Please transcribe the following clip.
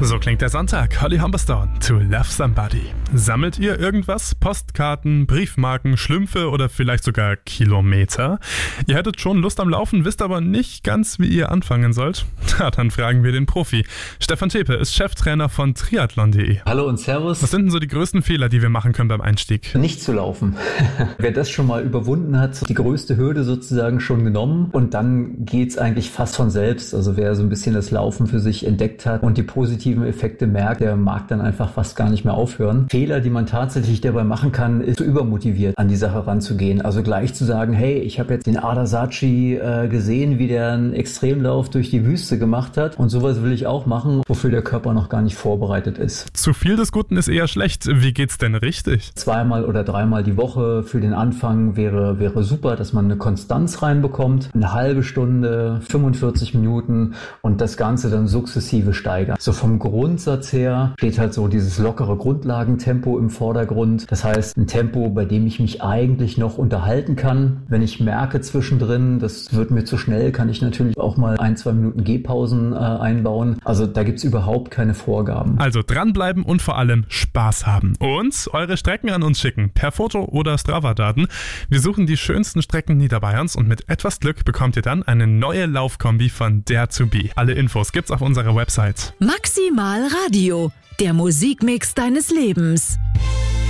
So klingt der Sonntag. Holly Humberstone, To Love Somebody. Sammelt ihr irgendwas? Postkarten, Briefmarken, Schlümpfe oder vielleicht sogar Kilometer? Ihr hättet schon Lust am Laufen, wisst aber nicht ganz, wie ihr anfangen sollt? Na, dann fragen wir den Profi. Stefan Tepe ist Cheftrainer von Triathlon.de. Hallo und Servus. Was sind denn so die größten Fehler, die wir machen können beim Einstieg? Nicht zu laufen. Wer das schon mal überwunden hat, die größte Hürde sozusagen schon genommen und dann geht's eigentlich fast von selbst. Also wer so ein bisschen das Laufen für sich entdeckt hat und die positiven Effekte merkt, der mag dann einfach fast gar nicht mehr aufhören. Fehler, die man tatsächlich dabei machen kann, ist zu übermotiviert an die Sache ranzugehen. Also gleich zu sagen, hey, ich habe jetzt den Ardar Saci gesehen, wie der einen Extremlauf durch die Wüste gemacht hat und sowas will ich auch machen, wofür der Körper noch gar nicht vorbereitet ist. Zu viel des Guten ist eher schlecht. Wie geht's denn richtig? 2-mal oder 3-mal die Woche für den Anfang wäre super, dass man eine Konstanz reinbekommt. Eine halbe Stunde, 45 Minuten und das Ganze dann sukzessive steigern. So vom Grundsatz her steht halt so dieses lockere Grundlagentempo im Vordergrund. Das heißt, ein Tempo, bei dem ich mich eigentlich noch unterhalten kann. Wenn ich merke zwischendrin, das wird mir zu schnell, kann ich natürlich auch mal 1-2 Minuten Gehpausen einbauen. Also da gibt's überhaupt keine Vorgaben. Also dranbleiben und vor allem Spaß haben. Und eure Strecken an uns schicken, per Foto oder Strava-Daten. Wir suchen die schönsten Strecken Niederbayerns und mit etwas Glück bekommt ihr dann eine neue Laufkombi von Dare to Be. Alle Infos gibt's auf unserer Website. Maximal Radio, der Musikmix deines Lebens.